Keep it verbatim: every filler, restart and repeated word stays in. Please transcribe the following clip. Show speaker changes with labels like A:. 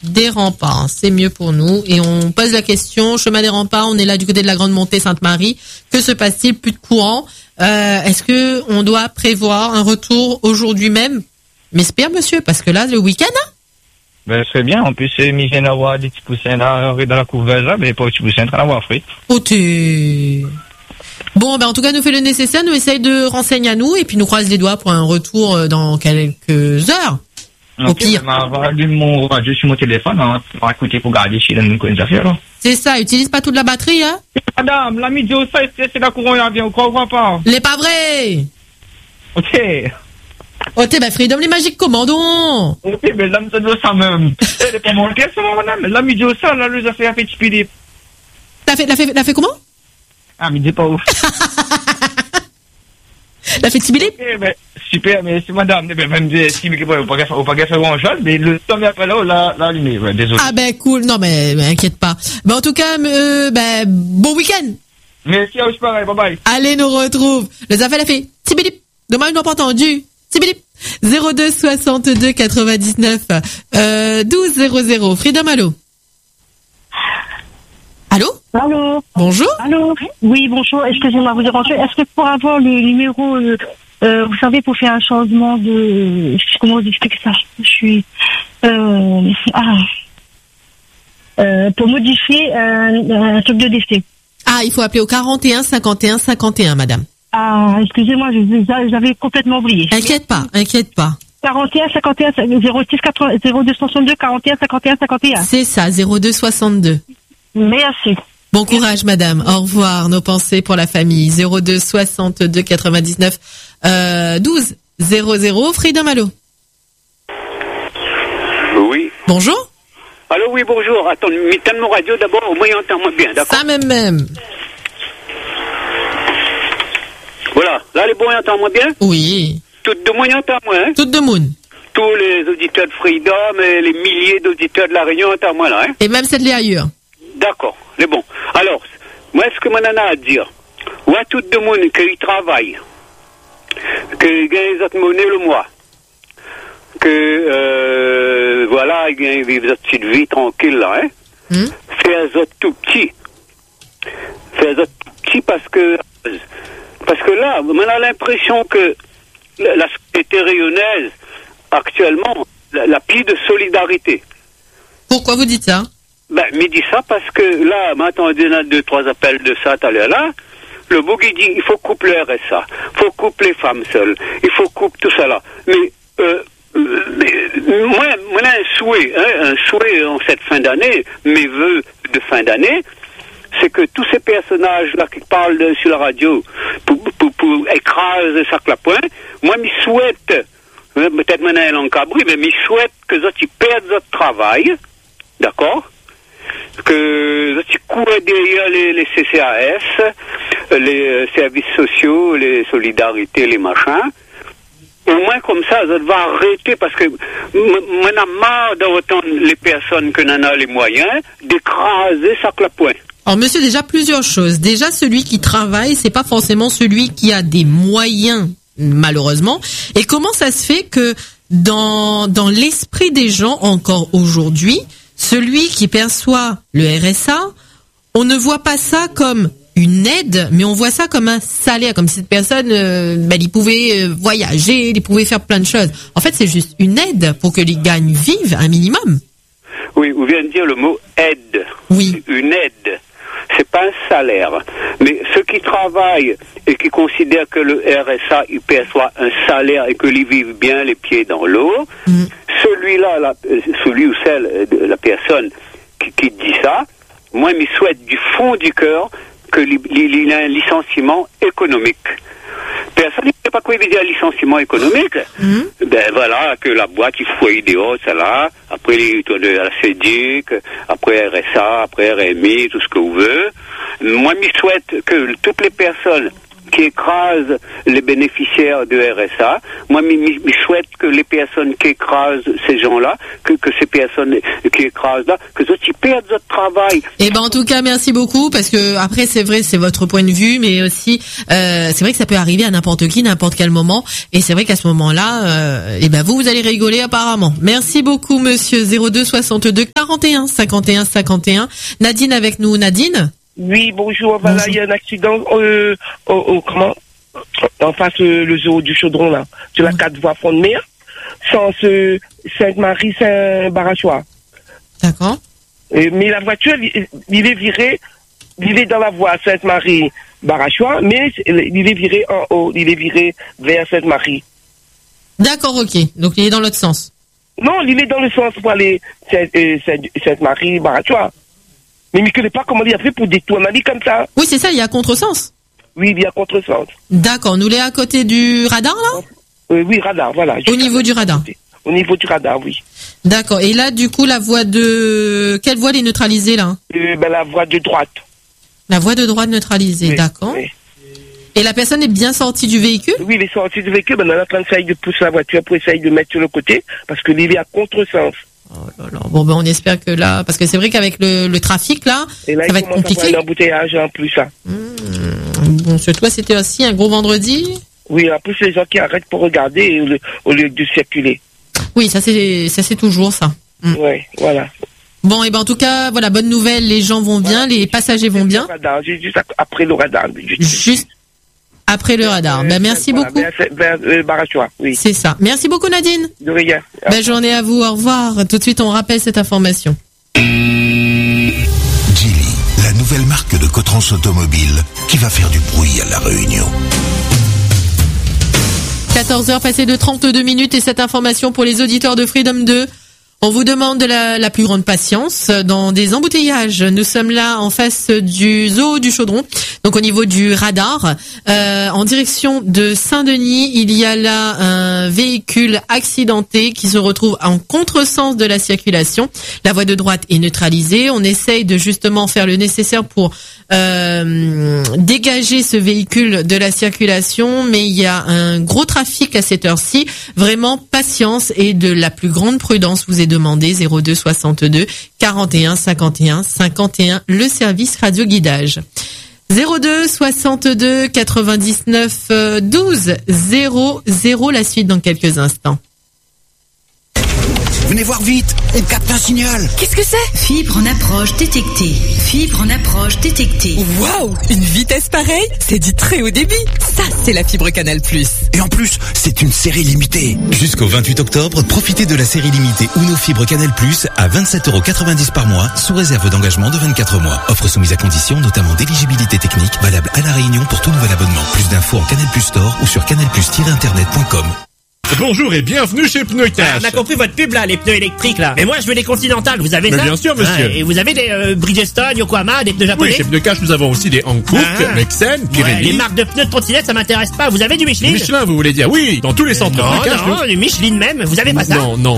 A: des Remparts. C'est mieux pour nous. Et on pose la question, chemin des Remparts, on est là du côté de la Grande Montée Sainte-Marie. Que se passe-t-il? Plus de courant. Euh, est-ce que on doit prévoir un retour aujourd'hui même? M'espère, monsieur, parce que là, le week-end, hein?
B: Ben, c'est bien. En plus, c'est mis à avoir des petits poussins là, dans la couveuse, là, mais pas des petits poussins, en avoir frit.
A: Oh, tu... Bon, ben, en tout cas, nous fait le nécessaire, nous essaye de renseigner à nous, et puis nous croise les doigts pour un retour dans quelques heures.
B: Okay,
A: au pire.
B: Ben, on va allumer mon radio sur mon téléphone, on va écouter pour garder chez nous quoi, affaires, là.
A: C'est ça, utilise pas toute la batterie, hein?
B: Madame, la midi au seize, c'est la courant, il vient, on croit pas.
A: L'est pas vrai!
B: Ok.
A: Ok, ben, Freedom, les magiques commandons!
B: Ok, mais là, ça doit ça même. Elle est pas mon pièce, madame. La midi au seize, là, les affaires, fait tipider.
A: T'as fait, l'as fait, l'as fait comment?
B: Ah, mais dis pas ouf.
A: L'as fait tipider?
B: Ok, mais, super, mais c'est madame, mais même si, mais, on va pas faire grand chose, mais le temps après là, là, là, allumé, ouais, désolé.
A: Ah, ben, cool. Non, mais, mais inquiète pas. Ben, en tout cas, euh, ben, bon week-end!
B: Merci, à vous, pareil, bye bye.
A: Allez, nous retrouve. Les affaires, l'a fait tibidip. Dommage, non pas entendu. Tibidip. zéro deux soixante-deux quatre-vingt-dix-neuf euh, douze zéro zéro. Freedom, allô? Allô?
C: Allô?
A: Bonjour?
C: Allô? Oui, bonjour. Excusez-moi de vous déranger. Est-ce que pour avoir le numéro, euh, euh, vous savez, pour faire un changement de... Comment vous expliquer ça? Je suis... Euh, ah, euh, pour modifier un, un truc de décès.
A: Ah, il faut appeler au quarante et un cinquante et un cinquante et un, madame.
C: Ah, excusez-moi, je- j'avais complètement oublié.
A: Inquiète pas, inquiète pas.
C: quarante et un cinquante et un zéro six quatre-vingts zéro deux soixante-deux quarante et un cinquante et un cinquante et un.
A: C'est ça, zéro deux soixante-deux.
C: Merci.
A: Bon courage, madame. Au revoir. Nos pensées pour la famille. zéro deux soixante-deux quatre-vingt-dix-neuf euh, douze zéro zéro. Freedom, allô?
D: Oui.
A: Bonjour?
D: Allô, oui, bonjour. Attends, mettez mon radio d'abord, au moins entends-moi bien, d'accord?
A: Ça même même.
D: Voilà, là, les bons entendent-moi bien?
A: Oui.
D: Toutes de moi entendent-moi, hein?
A: Toutes de moon.
D: Tous les auditeurs de Freedom et les milliers d'auditeurs de La Réunion entendent-moi là, hein?
A: Et même celle de ailleurs.
D: D'accord, les bons. Alors, moi, ce que mon nana a à dire, ouais, tout le monde qui travaille, qui gagne les autres monnaies le mois, que, euh, voilà, ils gagnent des petites vie tranquille là, hein?
A: Hmm?
D: Fais les autres tout petits. Fais les autres tout petits parce que, parce que là, on a l'impression que la, la société rayonnaise, actuellement, la, la pire de solidarité.
A: Pourquoi vous dites ça?
D: Ben, mais dis ça parce que là, maintenant, on a deux, trois appels de ça, tout à l'heure là. Le bouc, il dit, il faut couper le R S A. Il faut couper les femmes seules. Il faut couper tout ça là. Mais, euh, mais moi, moi, un souhait, hein, un souhait en cette fin d'année, mes vœux de fin d'année, c'est que tous ces personnages-là qui parlent de, sur la radio pour, pour, pour écraser ça clapoin, moi, je souhaite, hein, peut-être maintenant elle en cabri, mais je souhaite que ils perdent leur travail, d'accord? Que tu cours derrière les, les C C A S, les euh, services sociaux, les solidarités, les machins. Au moins comme ça, ça va arrêter parce que m'en a marre d'entendre les personnes que n'en a les moyens d'écraser ça clapoin.
A: Alors, monsieur, déjà plusieurs choses. Déjà, celui qui travaille, c'est pas forcément celui qui a des moyens, malheureusement. Et comment ça se fait que dans dans l'esprit des gens encore aujourd'hui, celui qui perçoit le R S A, on ne voit pas ça comme une aide, mais on voit ça comme un salaire, comme si cette personne, euh, ben, il pouvait euh, voyager, il pouvait faire plein de choses. En fait, c'est juste une aide pour que les gagnes vivent un minimum.
D: Oui, vous venez de dire le mot aide.
A: Oui.
D: Une aide. C'est pas un salaire. Mais ceux qui travaillent et qui considèrent que le R S A, il perçoit un salaire et que ils vivent bien les pieds dans l'eau, mmh. celui-là, la, celui ou celle, la personne qui, qui dit ça, moi, je me souhaite du fond du cœur qu'il y ait un licenciement économique. Personne ne sait pas quoi il veut dire licenciement économique. Mmh. Ben voilà, que la boîte, il faut y dehors, ça là, après les tours de la C D I C, après R S A, après R M I, tout ce que vous voulez. Moi, je souhaite que toutes les personnes qui écrasent les bénéficiaires de R S A. Moi, je souhaite que les personnes qui écrasent ces gens-là, que, que ces personnes qui écrasent là, que d'autres ils perdent leur travail.
A: Eh ben en tout cas, merci beaucoup, parce que après c'est vrai, c'est votre point de vue, mais aussi euh, c'est vrai que ça peut arriver à n'importe qui, n'importe quel moment, et c'est vrai qu'à ce moment-là, euh, eh ben vous vous allez rigoler apparemment. Merci beaucoup, monsieur. Zéro deux soixante-deux quarante et un cinquante et un cinquante et un. Nadine avec nous. Nadine.
E: Oui, bonjour. Voilà, il y a un accident. Euh, oh, oh, comment en face euh, le zoo du Chaudron là, sur la quatre voies front de mer, sens euh, Sainte-Marie-Saint-Barachois.
A: D'accord.
E: Euh, mais la voiture, il, il est viré, il est dans la voie Sainte-Marie-Barachois, mais il est viré en haut, il est viré vers Sainte-Marie.
A: D'accord, ok. Donc il est dans l'autre sens.
E: Non, il est dans le sens pour aller Sainte-Marie-Barachois. Mais il ne connaît pas comment il a fait pour détourner comme ça.
A: Oui, c'est ça, il y a contresens.
E: Oui, il y a contresens.
A: D'accord, nous l'est à côté du radar, là
E: euh, Oui, radar, voilà.
A: Au niveau du radar.
E: Au niveau du radar, oui.
A: D'accord, et là, du coup, la voie de... Quelle voie est neutralisée, là
E: euh, ben, La voie de droite.
A: La voie de droite neutralisée, oui, d'accord. Oui. Et la personne est bien sortie du véhicule?
E: Oui, il est sorti du véhicule, ben, on est en train de pousser la voiture pour essayer de mettre sur le côté, parce que il est à contresens.
A: Oh là là. Bon, ben, on espère que là, parce que c'est vrai qu'avec le, le trafic, là, là ça va être compliqué. Il y a
E: un embouteillage en plus, ça.
A: Mmh. Bon, sur toi, c'était aussi un gros vendredi?
E: Oui, en plus, les gens qui arrêtent pour regarder au lieu, au lieu de circuler.
A: Oui, ça c'est, ça c'est toujours ça.
E: Mmh. Oui, voilà.
A: Bon, et ben, en tout cas, voilà, bonne nouvelle, les gens vont bien, voilà. Les passagers vont bien.
E: Radar, juste après le radar.
A: Juste, juste après le radar. Ben, merci
E: voilà,
A: beaucoup.
E: Vers, vers euh, Barachois, oui.
A: C'est ça. Merci beaucoup, Nadine.
E: De rien.
A: Belle journée à vous. Au revoir. Tout de suite, on rappelle cette information.
F: Geely, la nouvelle marque de Cotrans Automobile qui va faire du bruit à La Réunion.
A: quatorze heures passées de trente-deux minutes et cette information pour les auditeurs de Freedom deux. On vous demande de la, la plus grande patience dans des embouteillages. Nous sommes là en face du zoo du Chaudron, donc au niveau du radar. Euh, en direction de Saint-Denis, il y a là un véhicule accidenté qui se retrouve en contresens de la circulation. La voie de droite est neutralisée. On essaye de justement faire le nécessaire pour euh, dégager ce véhicule de la circulation, mais il y a un gros trafic à cette heure-ci. Vraiment patience et de la plus grande prudence vous est demandé. Zéro deux soixante-deux quarante et un cinquante et un cinquante et un, le service radio guidage. Zéro deux soixante-deux quatre-vingt-dix-neuf douze zéro zéro, la suite dans quelques instants.
G: Venez voir vite, on capte un signal.
H: Qu'est-ce que c'est? Fibre en approche détectée. Fibre en approche détectée.
I: Waouh, une vitesse pareille, c'est du très haut débit. Ça, c'est la fibre Canal plus.
G: Et en plus, c'est une série limitée.
J: Jusqu'au vingt-huit octobre, profitez de la série limitée Uno Fibre Canal plus à vingt-sept euros quatre-vingt-dix par mois, sous réserve d'engagement de vingt-quatre mois. Offre soumise à conditions, notamment d'éligibilité technique, valable à La Réunion pour tout nouvel abonnement. Plus d'infos en Canal Plus Store ou sur canal plus tiret internet point com.
K: Bonjour et bienvenue chez Pneu Cash.
L: Ah, on a compris votre pub là, les pneus électriques là. Mais moi je veux les Continental, vous avez
K: Mais
L: ça?
K: bien sûr monsieur.
L: Ah, et vous avez des euh, Bridgestone, Yokohama, des pneus japonais?
K: Oui, chez Pneu Cash nous avons aussi des Hankook, ah, Mexen, Pirelli.
L: Ouais, les marques de pneus de trottinette ça m'intéresse pas, vous avez du Michelin?
K: Michelin vous voulez dire? Oui, dans tous les centres
L: non,
K: Pneu Cash.
L: Non, non,
K: nous...
L: du Michelin même, vous avez pas ça?
K: Non, non.